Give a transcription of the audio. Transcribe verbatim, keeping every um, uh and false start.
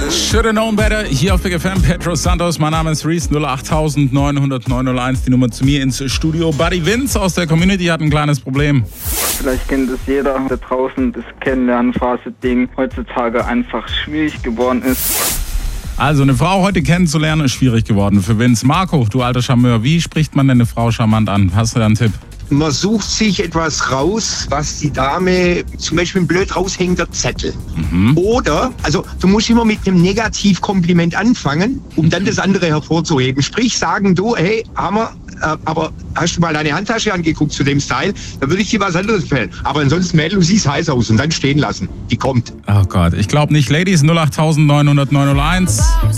Shoulda known better. Hier auf Big F M, Pedro Santos. Mein Name ist Reese. null acht neun null null neun null eins, die Nummer zu mir ins Studio. Buddy Vince aus der Community hat ein kleines Problem. Vielleicht kennt es jeder da draußen, das Kennenlernphase-Ding heutzutage einfach schwierig geworden ist. Also, eine Frau heute kennenzulernen ist schwierig geworden für Vince. Marco, du alter Charmeur, wie spricht man denn eine Frau charmant an? Hast du da einen Tipp? Man sucht sich etwas raus, was die Dame, zum Beispiel ein blöd raushängender Zettel. Mhm. Oder, also du musst immer mit einem Negativkompliment anfangen, um dann das andere hervorzuheben. Sprich, sagen du, hey, Hammer, äh, aber hast du mal deine Handtasche angeguckt zu dem Style? Da würde ich dir was anderes empfehlen. Aber ansonsten, Mädel, du siehst heiß aus und dann stehen lassen. Die kommt. Oh Gott, ich glaube nicht. Ladies, null acht neun null null neun null eins.